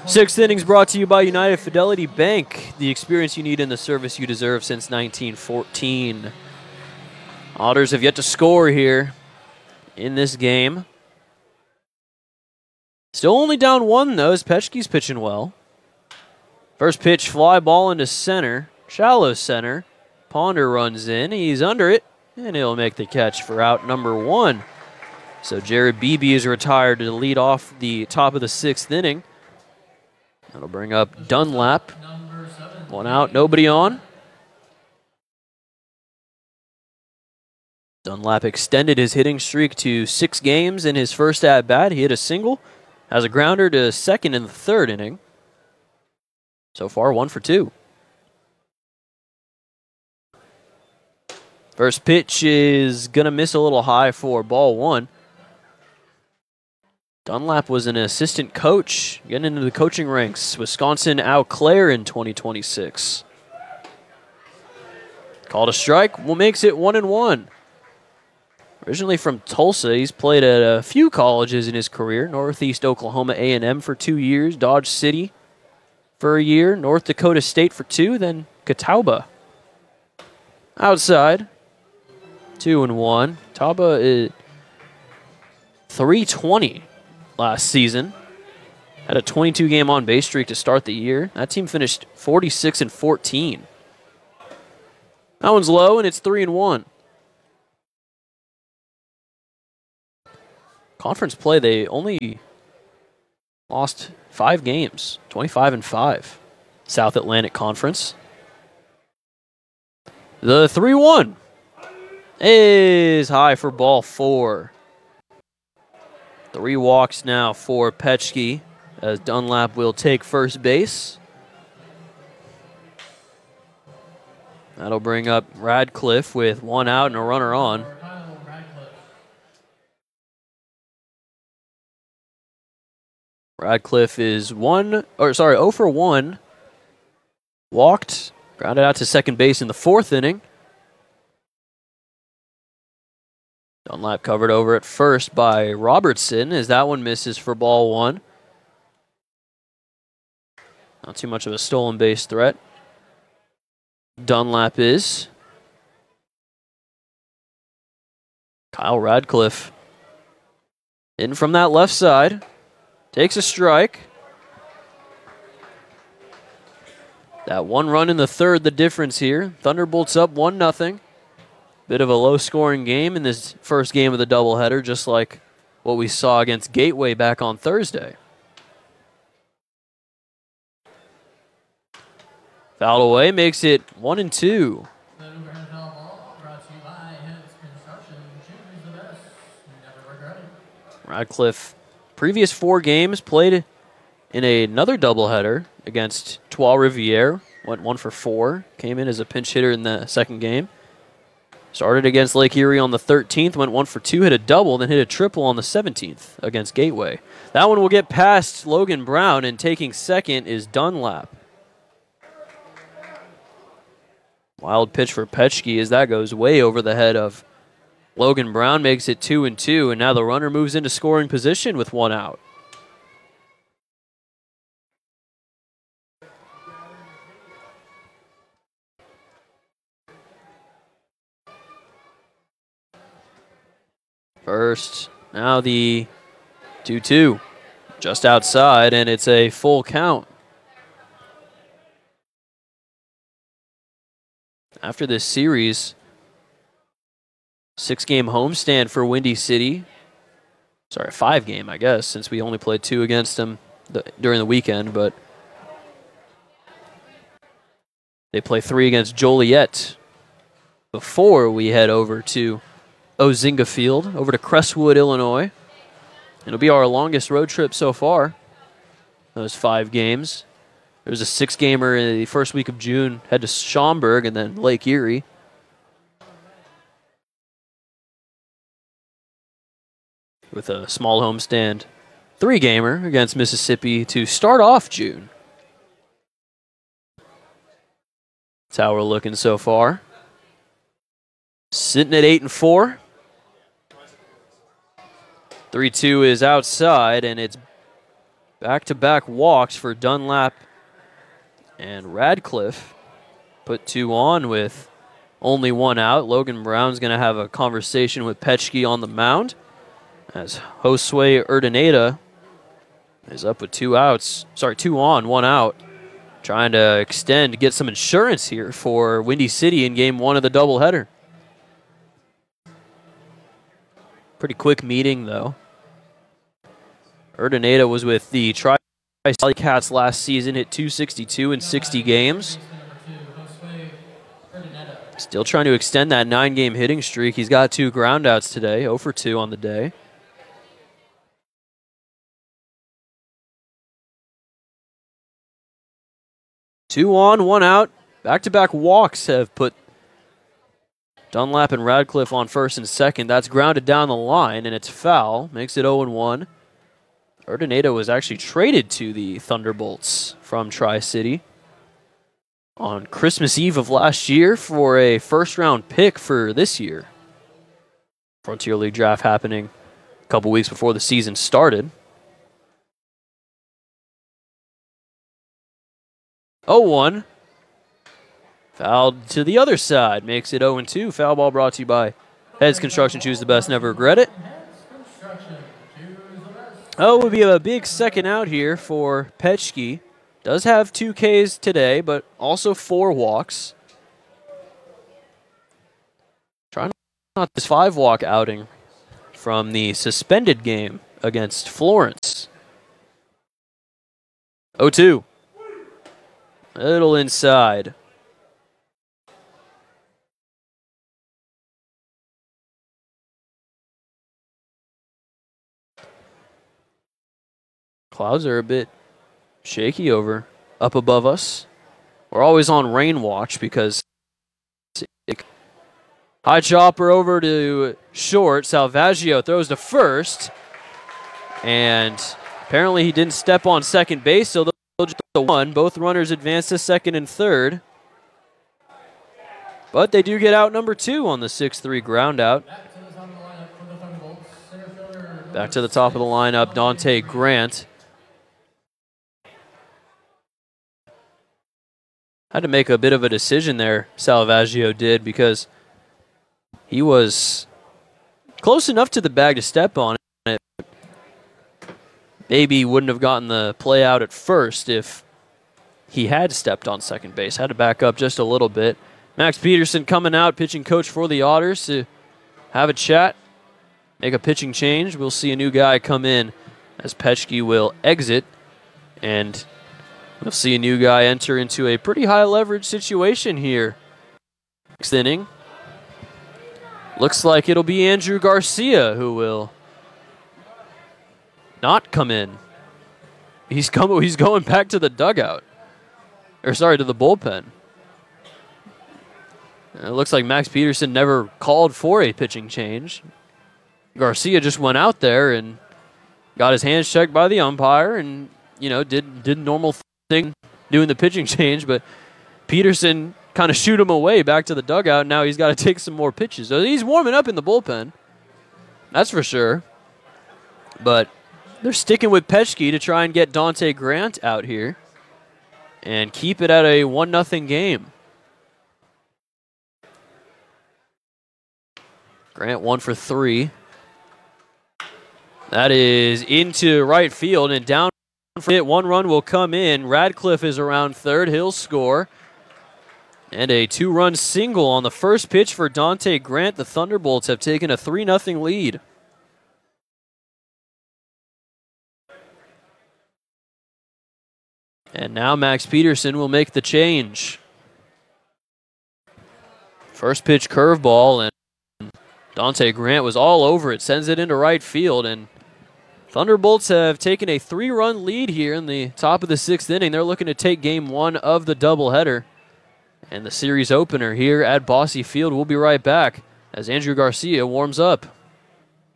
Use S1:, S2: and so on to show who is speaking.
S1: Sixth innings brought to you by United Fidelity Bank, the experience you need and the service you deserve since 1914. Otters have yet to score here in this game. Still only down one, though, as Petschke's pitching well. First pitch, fly ball into center, shallow center. Ponder runs in, he's under it, and he'll make the catch for out number one. So Jared Beebe is retired to lead off the top of the sixth inning. That'll bring up Dunlap. One out, nobody on. Dunlap extended his hitting streak to 6 games in his first at-bat. He hit a single, has a grounder to second in the third inning. So far, 1 for 2. First pitch is going to miss a little high for ball one. Dunlap was an assistant coach, getting into the coaching ranks. Wisconsin Eau Claire in 2026. Called a strike, makes it 1-1. Originally from Tulsa, he's played at a few colleges in his career. Northeast Oklahoma A&M for 2 years, Dodge City for a year, North Dakota State for 2, then Catawba. Outside, 2-1. Catawba is 320 last season. Had a 22-game on-base streak to start the year. That team finished 46-14. That one's low, and it's 3-1. Conference play, they only lost 5 games, 25-5. South Atlantic Conference. The 3-1 is high for ball 4. 3 walks now for Petschke as Dunlap will take first base. That'll bring up Radcliffe with 1 out and a runner on. Radcliffe is 0 for 1. Walked, grounded out to second base in the 4th inning. Dunlap covered over at first by Robertson as that one misses for ball 1. Not too much of a stolen base threat. Dunlap is. Kyle Radcliffe in from that left side. Takes a strike. That 1 run in the 3rd, the difference here. Thunderbolts up 1-0. Bit of a low-scoring game in this first game of the doubleheader, just like what we saw against Gateway back on Thursday. Fouled away, makes it 1-2. Radcliffe, previous 4 games, played in another doubleheader against Trois-Rivières. Went 1 for 4. Came in as a pinch hitter in the second game. Started against Lake Erie on the 13th, went 1 for 2, hit a double, then hit a triple on the 17th against Gateway. That one will get past Logan Brown, and taking second is Dunlap. Wild pitch for Petschke as that goes way over the head of Logan Brown, makes it 2-2, and now the runner moves into scoring position with 1 out. First, now the 2-2, just outside, and it's a full count. After this series, 6-game homestand for Windy City. Sorry, 5-game, I guess, since we only played 2 against them during the weekend, but they play 3 against Joliet before we head over to Ozinga Field, over to Crestwood, Illinois. It'll be our longest road trip so far, those 5 games. There was a 6-gamer in the first week of June, head to Schaumburg and then Lake Erie. With a small homestand 3-gamer against Mississippi to start off June. That's how we're looking so far. Sitting at 8-4. 3-2 is outside, and it's Back-to-back walks for Dunlap and Radcliffe. Put 2 on with only 1 out. Logan Brown's going to have a conversation with Petchke on the mound as Josue Urdaneta is up with 2 outs. Sorry, 2 on, 1 out. Trying to extend, get some insurance here for Windy City in game 1 of the doubleheader. Pretty quick meeting, though. Urdaneta was with the Tri-Valley Cats last season, hit .262 in 60 games. Still trying to extend that 9-game hitting streak. He's got 2 groundouts today, 0 for 2 on the day. Two on, 1 out. Back-to-back walks have put Dunlap and Radcliffe on first and second. That's grounded down the line, and it's foul. Makes it 0-1. Urdaneta was actually traded to the Thunderbolts from Tri-City on Christmas Eve of last year for a first-round pick for this year. Frontier League draft happening a couple weeks before the season started. 0-1. Fouled to the other side. Makes it 0-2. Foul ball brought to you by Heads Construction. Choose the best, never regret it. Oh, it would be a big second out here for Petchke. Does have 2 Ks today, but also 4 walks. Trying not this 5-walk outing from the suspended game against Florence. 0-2. Little inside. Clouds are a bit shaky up above us. We're always on rain watch because high chopper over to short. Salvaggio throws to first. And apparently he didn't step on second base, so they'll just the 1. Both runners advance to second and third. But they do get out number 2 on the 6-3 ground out. Back to the top of the lineup, Dante Grant. Had to make a bit of a decision there, Salvaggio did, because he was close enough to the bag to step on it. Maybe he wouldn't have gotten the play out at first if he had stepped on second base. Had to back up just a little bit. Max Peterson coming out, pitching coach for the Otters, to have a chat, make a pitching change. We'll see a new guy come in as Petchke will exit, and we'll see a new guy enter into a pretty high leverage situation here. Next inning. Looks like it'll be Andrew Garcia who will not come in. He's going back to the dugout. Or sorry, to the bullpen. It looks like Max Peterson never called for a pitching change. Garcia just went out there and got his hands checked by the umpire and, did normal thing doing the pitching change, but Peterson kind of shoot him away back to the dugout. Now he's got to take some more pitches. So he's warming up in the bullpen. That's for sure. But they're sticking with Petchke to try and get Dante Grant out here and keep it at a 1-0 game. Grant 1 for 3. That is into right field and down for it. 1 run will come in. Radcliffe is around third. He'll score. And a 2-run single on the first pitch for Dante Grant. The Thunderbolts have taken a 3-0 lead. And now Max Peterson will make the change. First pitch curveball, and Dante Grant was all over it. Sends it into right field, and Thunderbolts have taken a 3-run lead here in the top of the 6th inning. They're looking to take game 1 of the doubleheader and the series opener here at Bosse Field. We'll be right back as Andrew Garcia warms up.